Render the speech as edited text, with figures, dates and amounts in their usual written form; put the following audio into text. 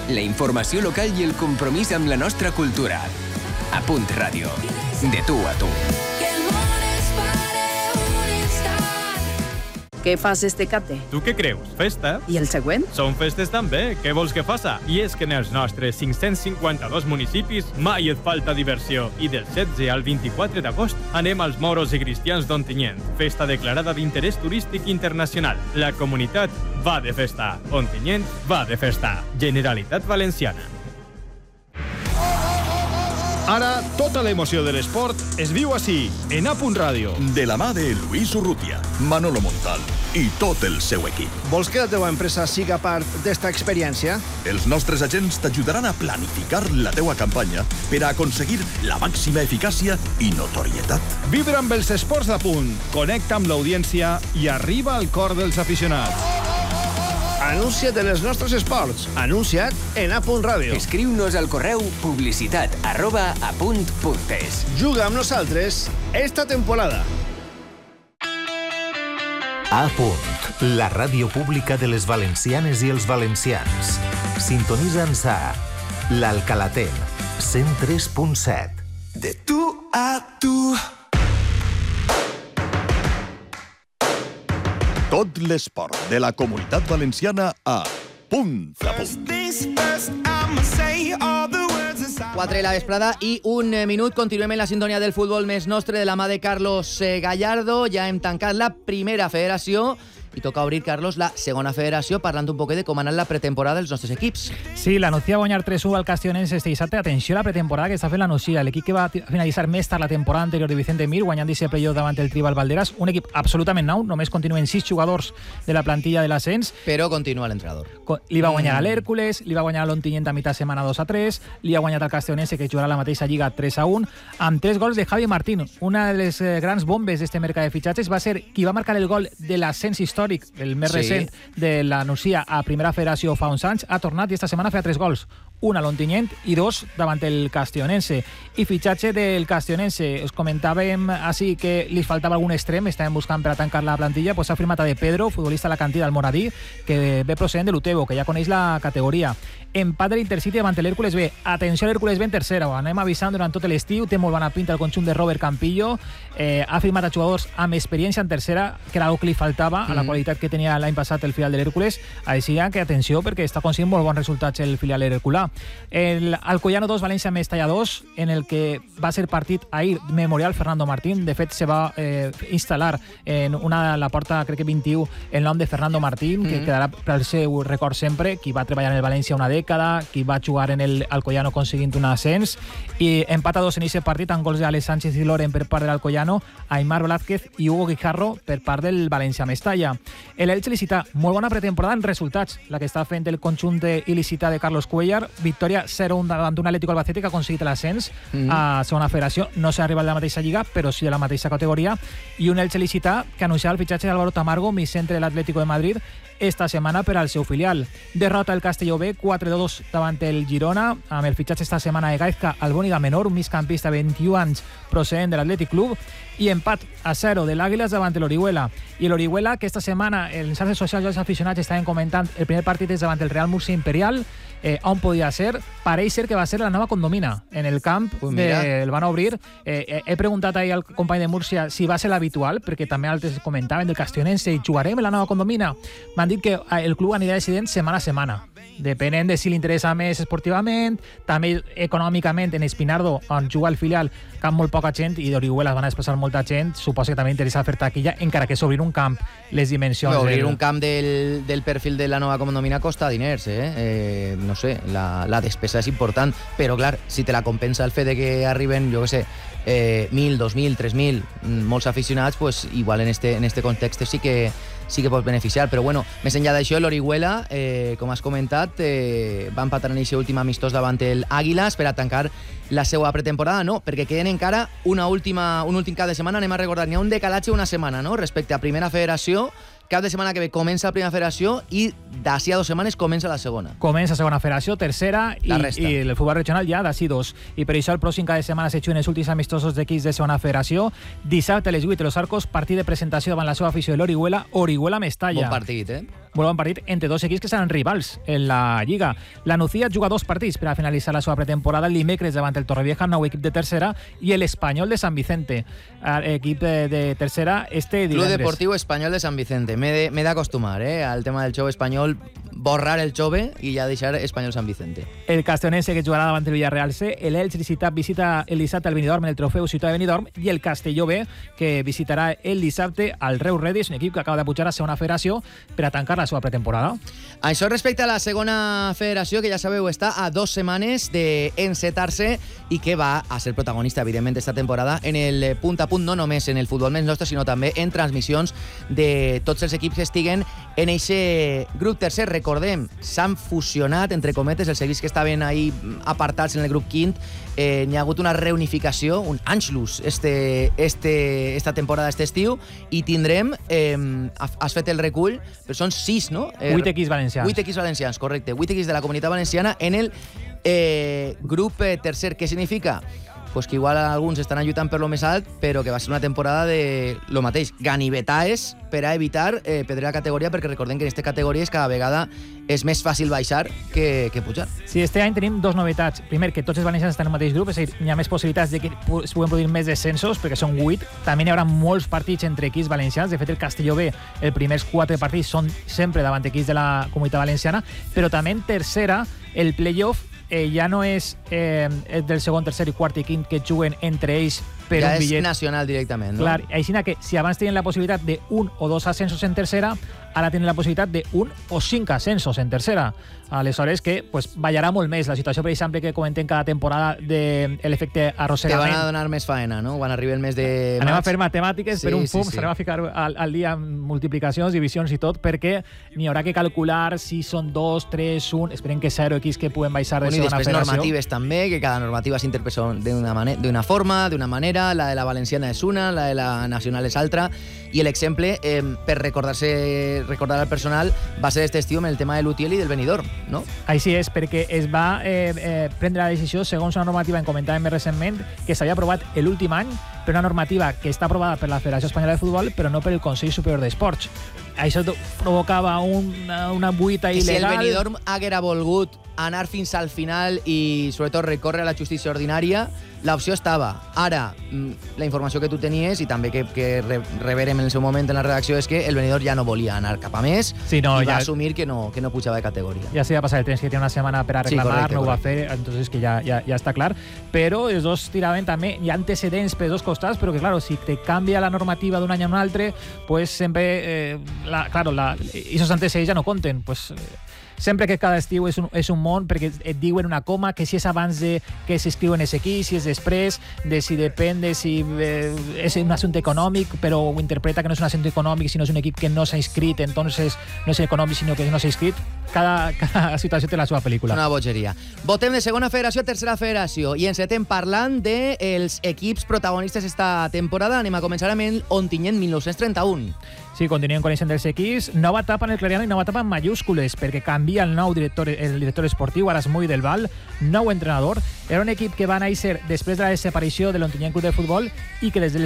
la informació local i el compromís amb la nostra cultura. A Punt Ràdio. De tu a tu. Què fas este capte? Tu què creus? Festa? I el següent? Són festes també. Què vols que faça? I és que en els nostres 552 municipis mai et falta diversió. I del 16 al 24 d'agost anem als Moros i Cristians d'Ontinyent. Festa declarada d'interès turístic internacional. La comunitat va de festa. Ontinyent va de festa. Generalitat Valenciana. Ara, tota l'emoció de l'esport es viu així, en A Punt Ràdio. De la mà de Luis Urrutia, Manolo Montal i tot el seu equip. Vols que la teva empresa siga part d'esta experiència? Els nostres agents t'ajudaran a planificar la teua campanya per a aconseguir la màxima eficàcia i notorietat. Vibra amb els esports d'A Punt, connecta amb l'audiència i arriba al cor dels aficionats. Anuncia't en els nostres esports. Anuncia't en A Punt Ràdio. Escriu-nos al correu publicitat@apunt.es. Juga amb nosaltres esta temporada. A Punt, la ràdio pública de les valencianes i els valencians. Sintonitza'ns a l'Alcalaten, 103.7. De tu a tu. Tot l'esport de la Comunitat Valenciana a Punt a Punt. 4 de la vesprada i un minut. Continuem en la sintonia del futbol més nostre de la mà de Carlos Gallardo. Ja hem tancat la primera federació i toca obrir, Carlos, la segona federació, parlant un poquet de com ha anat la pretemporada dels nostres equips. Sí, la Nucía va guanyar 3-1 al Castellonense este dissabte. Atenció a la pretemporada que està fent la Nucía, l'equip que va finalitzar més tard la temporada anterior de Vicente Mir, guanyant aquest playoff davant el Tribal Valderas. Un equip absolutament nou, només continuen 6 jugadors de la plantilla de l'ascens. Però continua l'entrenador. Li va guanyar a l'Hèrcules, li va guanyar a l'Ontinyent a mitjà setmana 2-3, li ha guanyat al Castellonense, que jugarà la mateixa lliga 3-1, amb 3 gols de Javi Martín. Una de les grans bombes d'este mercat de fitxatges va ser qui va marcar el gol de l'ascens històric, el més recent de la Nucía a Primera Federació fa uns anys. Ha tornat i esta setmana feia 3 gols. Un a l'Ontinyent i 2 davant el Castellonense. I fitxatge del Castellonense. Us comentàvem així que li faltava algun extrem, estàvem buscant per a tancar la plantilla, pues s'ha firmat a De Pedro, futbolista de la cantida del Moradí, que ve procedent de l'Utebo, que ja coneix la categoria. Empat de l'Intercity davant l'Hèrcules B. Atenció a l'Hèrcules B en tercera, ho anem avisant durant tot l'estiu, té molt bona pinta el conjunt de Robert Campillo, ha firmat a jugadors amb experiència en tercera, que era el que li faltava a la qualitat que tenia l'any passat el filial de l'Hèrcules, així que atenció perquè està aconseguint molt bons resultats el filial herculà. El Alcoyano 2, València Mestalla 2, en el que va ser partit ahir memorial Fernando Martín. De fet, se va instal·lar en la porta, crec que 21, el nom de Fernando Martín, que quedarà pel seu record sempre, qui va treballar en el València una dècada, qui va jugar en el Alcoyano aconseguint un ascens, i empat a 2 en aquest partit amb gols d'Alex Sánchez i Loren per part de l'Alcoyano, Aimar Velázquez i Hugo Guijarro per part del València Mestalla. L'Elche Licità, molt bona pretemporada en resultats, la que està fent el conjunt il·licità de Carlos Cuellar, victòria 0-1 davant un Atlético Albacete que ha aconseguit l'ascens a segona federació. No s'ha arribat de la mateixa lliga, però sí de la mateixa categoria. I un Elche Licità que anunciava el fitxatge d'Álvaro Tamargo, centre de l'Atlético de Madrid, esta setmana per al seu filial. Derrota el Castelló B, 4-2 davant el Girona, amb el fitxatge esta setmana de Gaizka Albóniga Menor, un migcampista de 21 anys procedent de l'Atlètic Club, i empat a 0 de l'Àguiles davant l'Orihuela. I l'Orihuela, que esta setmana en les xarxes socials els aficionats estaven comentant, el primer partit és davant el Real Murcia Imperial, on podia ser? Pareix ser que va ser la nova Condomina, en el camp, el van obrir. He preguntat ahir al company de Múrcia si va ser l'habitual, perquè també altres comentaven del Castellonense i jugarem en la nova Condomina. M'han dit que el club anirà decidint setmana a setmana, depenent de si li interessa més esportivament, també econòmicament. En Espinardo, on juga el filial, cap molt poca gent, i d'Orihuela van a desplaçar molta gent, suposa que també interessa fer taquilla, encara que és obrir un camp, les dimensions... Obrir un camp del perfil de la nova Condomina costa diners, no sé, la despesa és important, però clar, si te la compensa el fet de que arriben, jo què sé, 1.000, 2.000, 3.000, molts aficionats, pues igual en este context sí que pot beneficiar, però bueno, més enllà d'això, l'Orihuela, com has comentat, va empatar en aquest últim amistós davant el Àguiles per a tancar la seva pretemporada, no, perquè queden encara un últim cap de setmana. Anem a recordar, n'hi ha un decalatge una setmana, no?, respecte a Primera Federació. Cap de setmana que ve comença la Primera Federació i d'ací a 2 setmanes comença la segona. Comença Segona Federació, tercera i el futbol regional ja d'ací 2. I per això el pròxim cada setmana se juguen els últims amistosos d'equips de Segona Federació. Dissabte a les 8 de Los Arcos, partit de presentació davant la seva afició de l'Orihuela, Orihuela Mestalla. Bon partit, molt bon partit entre dos equips que seran rivals en la Lliga. La Nucía juga 2 partits per a finalitzar la seva pretemporada, el dimecres davant el Torrevieja, nou equip de tercera, i l'Espanyol de San Vicente, equip de tercera, divendres. Club Deportiu Espanyol de San Vicente. M'he d'acostumar al tema del xove espanyol, borrar el xove i ja deixar Espanyol San Vicente. El Castellonense, que jugarà davant el Villarreal C, l'Elx visita el dissabte al Benidorm en el trofeu Ciutat de Benidorm, i el Castelló B, que visitarà el dissabte al Reus Redis, un equip que acaba de pujar a segona federació per a tancar la seva pretemporada. Això respecte a la segona federació, que ja sabeu està a 2 setmanes d'encetar-se i que va a ser protagonista, evidentment, esta temporada en el punt a punt, no només en el futbol més nostre, sinó també en transmissions de tots els equips que estiguen en aquest grup tercer. Recordem, s'han fusionat, entre cometes, els equips que estaven ahí apartats en el grup quint. N'hi ha hagut una reunificació, un Anschluss esta temporada, este estiu, i tindrem, has fet el recull, però són 6, no? 8 equips valencians. 8 equips valencians, correcte. 8 equips de la Comunitat Valenciana en el grup tercer. Què significa? Pues que igual alguns estan lluitant per lo més alt, però que va ser una temporada de lo mateix, ganivetaes per a evitar perdre la categoria, perquè recordem que en aquesta categoria cada vegada és més fàcil baixar que pujar. Sí, este any tenim 2 novetats. Primer, que tots els valencians estan en el mateix grup, és a dir, hi ha més possibilitats de que es puguen produir més descensos, perquè són 8. També hi haurà molts partits entre equips valencians. De fet, el Castelló B, els primers 4 partits són sempre davant equips de la Comunitat Valenciana, però també en tercera, el playoff ja no és del segon, tercer i quart i quint que juguen entre ells per ja un bitllet. Ja és nacional directament, no? Clar, així que si abans tenien la possibilitat de 1 o 2 ascensos en tercera, ara tenen la possibilitat de 1 o 5 ascensos en tercera. Aleshores que ballarà molt més la situació, per exemple, que comentem cada temporada de l'efecte arrossegament. Te van a donar més faena, no? Quan arribi el mes de maig. Anem a fer matemàtiques, per un fum, sí. Anem a ficar al dia multiplicacions, divisions i tot, perquè n'hi haurà que calcular si són 2, 3, 1, esperem que 0 equips que puguen baixar de segona federació. I després normatives també, que cada normativa s'interpreta d'una forma, d'una manera, la de la valenciana és una, la de la nacional és altra, i l'exemple, per recordar al personal, va ser este estiu amb el tema de l'Utiel i del Benidorm, no? Així és, perquè es va prendre la decisió, segons una normativa en comentàvem més recentment, que s'havia aprovat l'últim any, per una normativa que està aprovada per la Federació Espanyola de Futbol, però no per el Consell Superior d'Esports. Això provocava una buita il·legal. I si el Benidorm haguera volgut anar fins al final i, sobretot, recórrer a la justícia ordinària, l'opció estava. Ara, la informació que tu tenies, i també que reverem en el seu moment en la redacció, és que el Benidorm ja no volia anar cap a més, i va assumir que no pujava de categoria. Ja s'hi va passar el temps, que tenia una setmana per a reclamar, no ho va fer, entonces que ja està clar. Però els dos tiraven també, hi ha antecedents per dos costats, però que, clar, si te canvia la normativa d'un any a un altre, pues sempre, esos antecedents ja no compten, pues sempre que cada estiu és un món, perquè et diuen una coma, que si és abans de que s'escriuen els equips, si és després, de si depèn de si és un assumpte econòmic, però ho interpreta que no és un assumpte econòmic, sinó és un equip que no s'ha inscrit, entonces no és econòmic, sinó que no s'ha inscrit. Cada situació té la seva pel·lícula. Una bogeria. Votem de segona federació a tercera federació i encetem parlant dels equips protagonistes esta temporada. Anem a començar amb el Ontinyent 1931. Sí, continuem coneixent dels equips. Nova etapa en el Clariano i nova etapa en majúscules, perquè canvia el director esportiu, ara és Muy del Val, nou entrenador. Era un equip que va néixer després de la desaparició de l'Ontinyent Club de Futbol i que des del